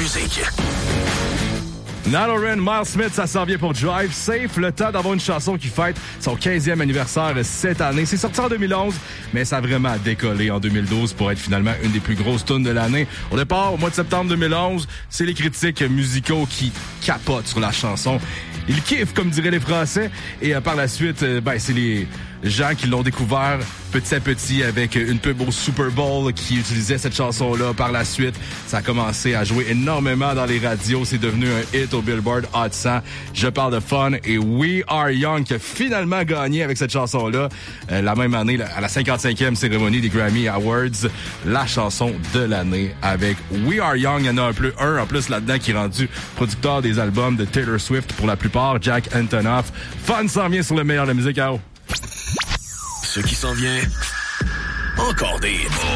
musique. Naloren, Miles Smith, ça s'en vient pour Drive Safe. Le temps d'avoir une chanson qui fête son 15e anniversaire cette année. C'est sorti en 2011, mais ça a vraiment décollé en 2012 pour être finalement une des plus grosses tunes de l'année. Au départ, au mois de septembre 2011, c'est les critiques musicaux qui capotent sur la chanson. Ils kiffent, comme diraient les Français. Et par la suite, c'est les gens qui l'ont découvert petit à petit avec une pub au Super Bowl qui utilisait cette chanson-là. Par la suite, ça a commencé à jouer énormément dans les radios. C'est devenu un hit au Billboard Hot 100. Je parle de Fun et We Are Young qui a finalement gagné avec cette chanson-là. La même année, à la 55e cérémonie des Grammy Awards, la chanson de l'année avec We Are Young. Il y en a un en plus là-dedans qui est rendu producteur des albums de Taylor Swift pour la plupart, Jack Antonoff. Fun s'en vient sur le meilleur de la musique. Ce qui s'en vient, encore des hits.